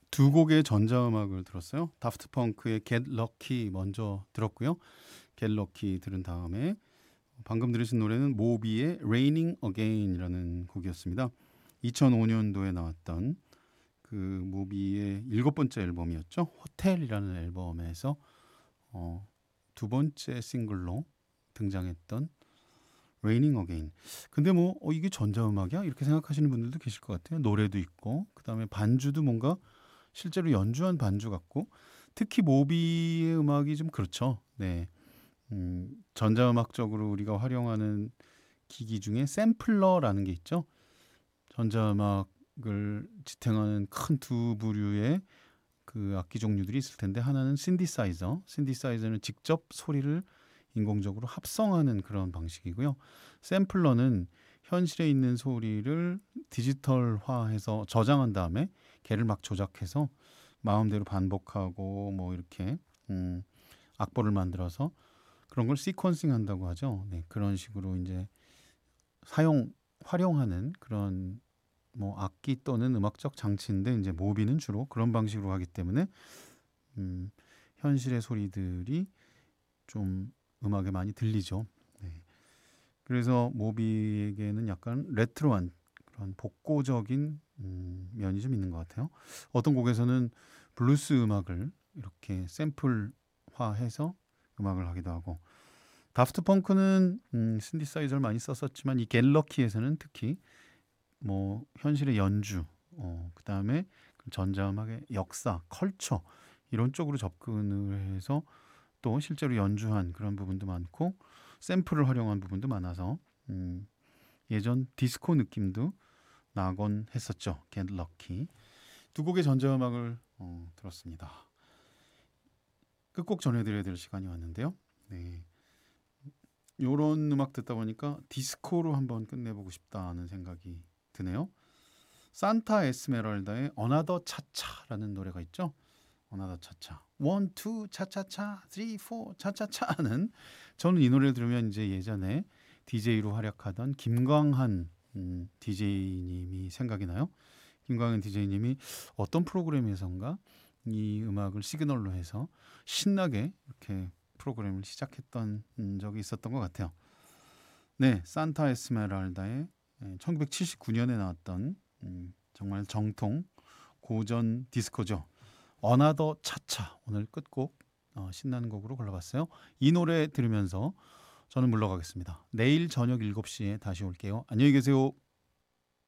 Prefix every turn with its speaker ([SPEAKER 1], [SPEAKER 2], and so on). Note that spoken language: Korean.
[SPEAKER 1] 두 곡의 전자음악을 들었어요. 다프트 펑크의 Get Lucky 먼저 들었고요. Get Lucky 들은 다음에 방금 들으신 노래는 모비의 Raining Again이라는 곡이었습니다. 2005년도에 나왔던 그 모비의 7번째 앨범이었죠. 호텔이라는 앨범에서 두 번째 싱글로 등장했던 Raining Again. 근데 뭐 이게 전자음악이야? 이렇게 생각하시는 분들도 계실 것 같아요. 노래도 있고 그다음에 반주도 뭔가 실제로 연주한 반주 같고 특히 모비의 음악이 좀 그렇죠. 네. 전자음악적으로 우리가 활용하는 기기 중에 샘플러라는 게 있죠. 전자음악을 지탱하는 큰 두 부류의 그 악기 종류들이 있을 텐데 하나는 신디사이저. 신디사이저는 직접 소리를 인공적으로 합성하는 그런 방식이고요. 샘플러는 현실에 있는 소리를 디지털화해서 저장한 다음에 걔를 막 조작해서 마음대로 반복하고 뭐 이렇게 악보를 만들어서 그런 걸 시퀀싱 한다고 하죠. 네, 그런 식으로 이제 활용하는 그런 뭐 악기 또는 음악적 장치인데 이제 모비는 주로 그런 방식으로 하기 때문에 현실의 소리들이 좀 음악에 많이 들리죠. 네. 그래서 모비에게는 약간 레트로한 그런 복고적인 면이 좀 있는 것 같아요. 어떤 곡에서는 블루스 음악을 이렇게 샘플화해서 음악을 하기도 하고 다프트 펑크는 신디사이저를 많이 썼었지만 이 갤러키에서는 특히 뭐 현실의 연주, 그다음에 전자음악의 역사, 컬처 이런 쪽으로 접근을 해서 또 실제로 연주한 그런 부분도 많고 샘플을 활용한 부분도 많아서 예전 디스코 느낌도 나곤 했었죠. Get Lucky. 두 곡의 전자음악을 들었습니다. 끝곡 전해드려야 될 시간이 왔는데요. 네. 요런 음악 듣다 보니까 디스코로 한번 끝내보고 싶다는 생각이 드네요. 산타 에스메랄다의 어나더 차차라는 노래가 있죠. 어나더 차차. 1, 2 차차차, 3, 4 차차차는 저는 이 노래를 들으면 이제 예전에 DJ로 활약하던 김광한 DJ님이 생각이 나요. 김광한 DJ님이 어떤 프로그램에선가 이 음악을 시그널로 해서 신나게 이렇게 프로그램을 시작했던 적이 있었던 것 같아요. 네, 산타 에스메랄다의 1979년에 나왔던 정말 정통 고전 디스코죠. 어나더 차차 오늘 끝곡 신나는 곡으로 골라봤어요. 이 노래 들으면서 저는 물러가겠습니다. 내일 저녁 7시에 다시 올게요. 안녕히 계세요.